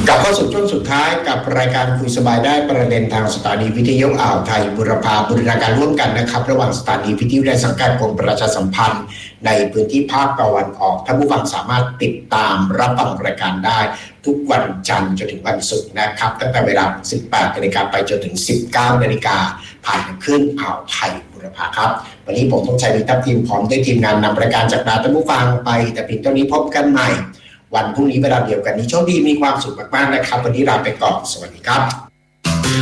กลับเข้าสู่ช่วงสุดท้ายกับรายการคุยสบายได้ประเด็นทางสถานีวิทยุอ่าวไทยบุรพาบูรณาการร่วมกันนะครับระหว่างสถานีวิทยุในสังกัดกรมประชาสัมพันธ์ในพื้นที่ภาคตะวันออกท่านผู้ฟังสามารถติดตามรับฟังรายการได้ทุกวันจันทร์จนถึงวันศุกร์นะครับตั้งแต่เวลา 18 นาฬิกาไปจนถึง 19 นาฬิกาผ่านคลื่นอ่าวไทยบุรพาครับวันนี้ผมต้องใช้วิทัพทีมพร้อมด้วยทีมงานนำรายการจากท่านผู้ฟังไปแต่เพียงเท่านี้พบกันใหม่วันพรุ่งนี้เวลาเดียวกันนี้โชคดีมีความสุขมากๆนะครับวันนี้ลาไปก่อนสวัสดีครับ